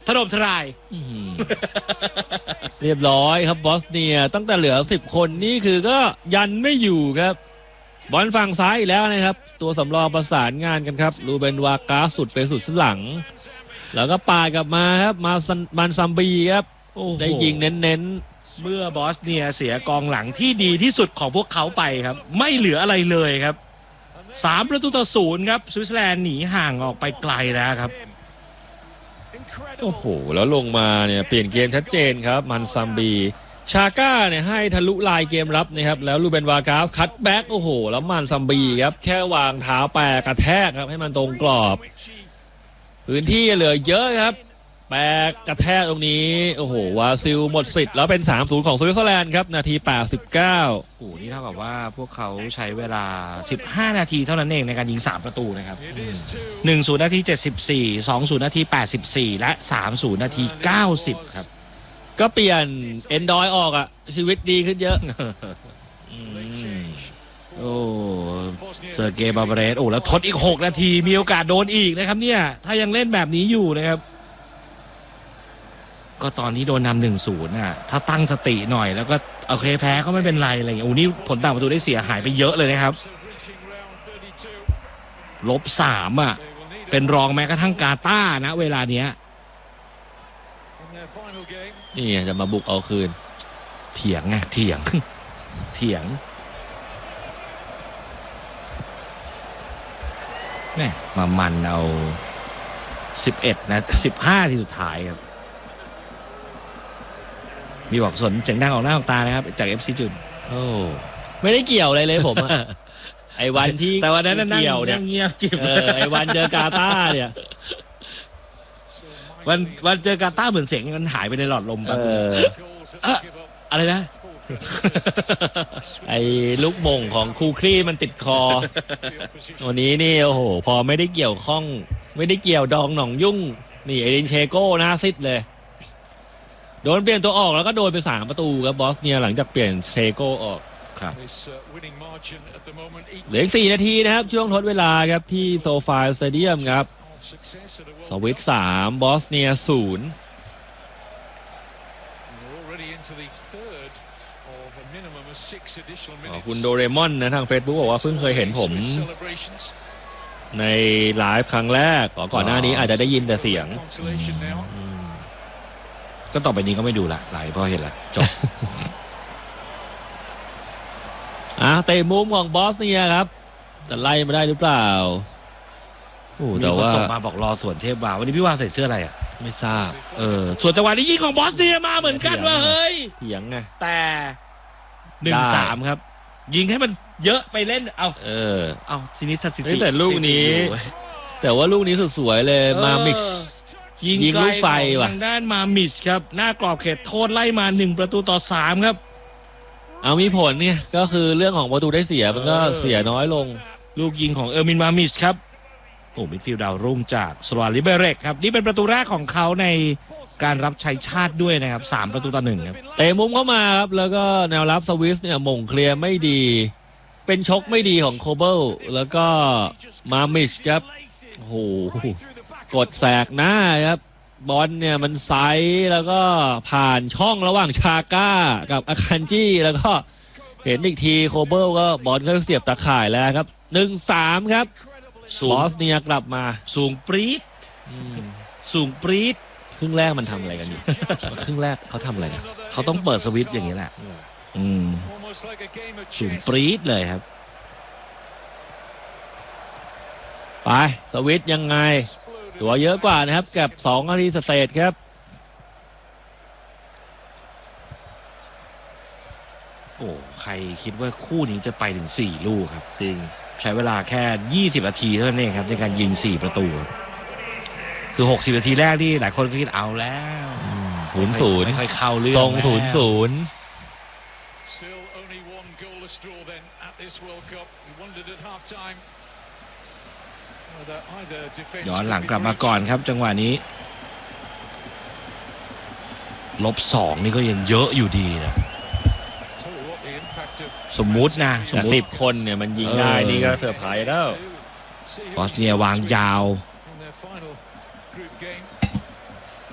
ถล่มทลายเรียบร้อยครับบอสเนียตั้งแต่เหลือ10คนนี่คือก็ยันไม่อยู่ครับบอลฝั่งซ้ายอีกแล้วนะครับตัวสำรองประสานงานกันครับรูเบนวากาสุดไปสุดหลังแล้วก็ปาดกลับมาครับมันซัมบีครับได้ยิงเน้นเมื่อบอสเนียเสียกองหลังที่ดีที่สุดของพวกเขาไปครับไม่เหลืออะไรเลยครับ3-0ครับสวิตเซอร์แลนด์หนีห่างออกไปไกลแล้วครับโอ้โหแล้วลงมาเนี่ยเปลี่ยนเกมชัดเจนครับมันซัมบีชาก้าเนี่ยให้ทะลุลายเกมรับนะครับแล้วลูเบนวากาสคัตแบ็กโอ้โหแล้วมันซัมบีครับแค่วางเท้าแปรกระแทกครับให้มันตรงกรอบพื้นที่เหลือเยอะครับแปรกระแทกตรงนี้โอ้โหวาซิลหมดสิทธิ์แล้วเป็น 3-0 ของสวิตเซอร์แลนด์ครับนาที89 โอ้โหนี่เท่ากับว่าพวกเขาใช้เวลา15นาทีเท่านั้นเองในการยิง3ประตูนะครับ1-0นาที74 2-0นาที84และ3-0นาที90ครับก็เปลี่ยนเอนดอยออกอ่ะชีวิตดีขึ้นเยอะโอ้เซอร์เกย์บาร์เบเรสโอ้แล้วทดอีก6นาทีมีโอกาสโดนอีกนะครับเนี่ยถ้ายังเล่นแบบนี้อยู่นะครับก็ตอนที่โดนนำ 1-0 น่ะถ้าตั้งสติหน่อยแล้วก็โอเคแพ้ก็ไม่เป็นไรอะไรอย่างเงี้ยโอ้นี่ผลต่างประตูได้เสียหายไปเยอะเลยนะครับ-3อ่ะเป็นรองแม้กระทั่งกาตาร์นะเวลาเนี้ยนี่จะมาบุกเอาคืนเถียงไงเถียงแม่มามันเอา11นะ15ทีสุดท้ายครับมีบอกสนเสียงดังออกหน้าออกตานะครับจาก FC จุนโอ้ไม่ได้เกี่ยวอะไรเลยผมอะไอ้วันที่แต่วันนั้นนั่งเกี่ยวเนี่ยเงียบกิ๊บไอ้วันเจอกาตาร์เนี่ยวันเจอกาตาร์เหมือนเสียงมันหายไปในหลอดลมอะไรนะไอ้ลูกบ่งของคูครี่มันติดคอวันนี้นี่โอ้โหพอไม่ได้เกี่ยวข้องไม่ได้เกี่ยวดองหนองยุ่งนี่เอดินเชโก้หน้าซิดเลยโดนเปลี่ยนตัวออกแล้วก็โดนไป3ประตูครับบอสเนียหลังจากเปลี่ยนเชโก้ออกครับเหลืออีก4นาทีนะครับช่วงทดเวลาครับที่โซฟาสเตเดียมครับสวิต3บอสเนีย0คุณโดเรมอนนะทาง Facebook บอกว่าเพิ่งเคยเห็นผมในไลฟ์ครั้งแรกก่อนหน้านี้อาจจะได้ยินแต่เสียงก็ต่อไปนี้ก็ไม่ดูละไลฟ์เพราะเห็นละจบเตะมุมของบอสเนียครับจะไล่มาได้หรือเปล่าแต่ว่าส่งมาบอกรอส่วนเทพวาวันนี้พี่วาใส่เสื้ออะไรอ่ะไม่ทราบส่วนจังหวะนี้ยิงของบอสเนียมาเหมือนกันว่าเฮ้ยเถียงไงแต่ 1-3 ครับยิงให้มันเยอะไปเล่นเอาทีนี้สถิติแต่ลูกนี้แต่ว่าลูกนี้สุดสวยเลยมามิชยิงลูกไฟว่ะทางด้านมามิชครับหน้ากรอบเขตโทษไล่มา1-3ครับเอามีผลเนี่ยก็คือเรื่องของประตูได้เสียมันก็เสียน้อยลงลูกยิงของเออร์มินมามิชครับโอ้มิดฟิลด์ดาวรุ่งจากสวาลิเบเรกครับนี่เป็นประตูแรกของเขาในการรับใช้ชาติด้วยนะครับ3-1ครับเตะมุมเข้ามาครับแล้วก็แนวรับสวิสเนี่ยมงเคลียร์ไม่ดีเป็นชกไม่ดีของโคเบิลแล้วก็มามิชครับโอ้โหกดแสกหน้าครับบอลเนี่ยมันไซส์แล้วก็ผ่านช่องระหว่างชาก้ากับอาคันจี้แล้วก็เห็นอีกทีโคเบิลก็บอลก็เสียบตะข่ายแล้วครับ 1-3 ครับบอสเนียกลับมาสูงปรี๊ดครึ่งแรกมันทำอะไรกันอยู่ ครึ่งแรกเขาทำอะไรนะเขาต้องเปิดสวิตช์อย่างนี้แหละสูงปรี๊ดเลยครับไปสวิตช์ยังไงตัวเยอะกว่านะครับกับ2นาทีเศษครับโอ้ใครคิดว่าคู่นี้จะไปถึง4ลูกครับจริงใช้เวลาแค่20นาทีเท่านั้นเองครับในการยิง4ประตูคือ60นาทีแรกที่หลายคนก็คิดเอาแล้ว 0-0 ไม่ค่อยเข้าเรื่องทรง 0-0 ย้อนหลังกลับมาก่อนครับจังหวะนี้-2นี่ก็ยังเยอะอยู่ดีนะสมมุตินะ 10 คนเนี่ยมันยิงได้นี่ก็เซอร์ไพรส์แล้วบอสเนียวางยาว